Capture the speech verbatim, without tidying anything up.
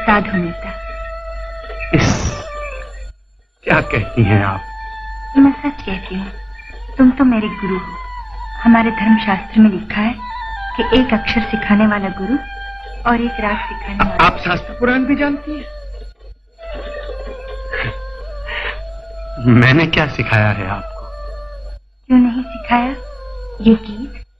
उस्ताद हूँ नेता। इस क्या कहती हैं आप? मैं सच कहती हूँ, तुम तो मेरे गुरु हो। हमारे धर्मशास्त्र में लिखा है कि एक अक्षर सिखाने वाला गुरु और एक राग सिखाने वाला। आप शास्त्र पुराण भी जानती हैं? मैंने क्या सिखाया है आपको? क्यों नहीं सिखाया? ये गीत